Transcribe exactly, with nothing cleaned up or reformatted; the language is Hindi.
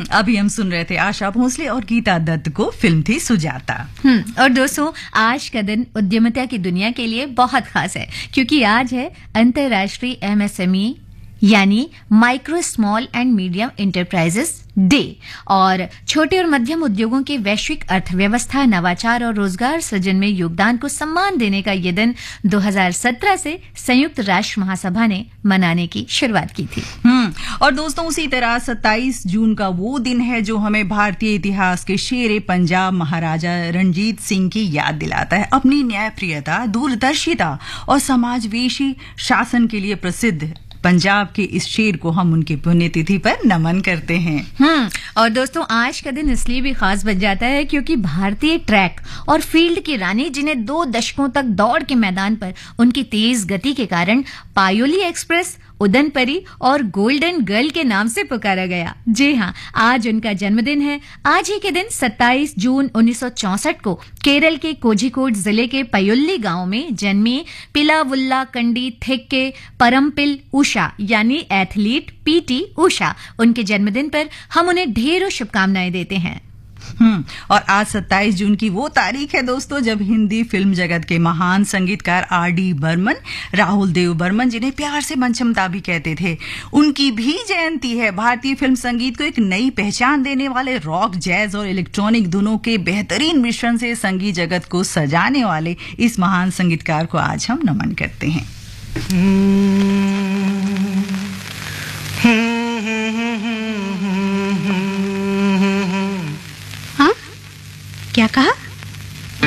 अभी हम सुन रहे थे आशा भोसले और गीता दत्त को, फिल्म थी सुजाता। हम्म और दोस्तों, आज का दिन उद्यमिता की दुनिया के लिए बहुत खास है, क्योंकि आज है अंतर्राष्ट्रीय एमएसएमई यानी micro small and medium enterprises day. और छोटे और मध्यम उद्योगों के वैश्विक अर्थव्यवस्था, नवाचार और रोजगार सृजन में योगदान को सम्मान देने का ये दिन दो हज़ार सत्रह से संयुक्त राष्ट्र महासभा ने मनाने की शुरुआत की थी। हम्म और दोस्तों, उसी तरह सत्ताईस जून का वो दिन है जो हमें भारतीय इतिहास के शेर पंजाब महाराजा रणजीत सिंह की याद दिलाता है। अपनी न्यायप्रियता, दूरदर्शिता और समाजवेशी शासन के लिए प्रसिद्ध पंजाब के इस शेर को हम उनकी पुण्यतिथि पर नमन करते हैं। हम्म और दोस्तों, आज का दिन इसलिए भी खास बन जाता है क्योंकि भारतीय ट्रैक और फील्ड की रानी, जिन्हें दो दशकों तक दौड़ के मैदान पर उनकी तेज गति के कारण पायोली एक्सप्रेस, उदनपरी और गोल्डन गर्ल के नाम से पुकारा गया। जी हाँ, आज उनका जन्मदिन है। आज ही के दिन सत्ताईस जून उन्नीस सौ चौसठ को केरल के कोझिकोड जिले के पयुल्ली गांव में जन्मी पिलावुल्ला कंडी थिक्के परमपिल उषा यानी एथलीट पीटी उषा, उनके जन्मदिन पर हम उन्हें ढेरों शुभकामनाएं देते हैं। हम्म और आज सत्ताईस जून की वो तारीख है दोस्तों जब हिंदी फिल्म जगत के महान संगीतकार आर डी बर्मन, राहुल देव बर्मन, जिन्हें प्यार से मंचमता भी कहते थे, उनकी भी जयंती है। भारतीय फिल्म संगीत को एक नई पहचान देने वाले रॉक, जैज और इलेक्ट्रॉनिक धुनों के बेहतरीन मिश्रण से संगीत जगत को सजाने वाले इस महान संगीतकार को आज हम नमन करते हैं। क्या कहा?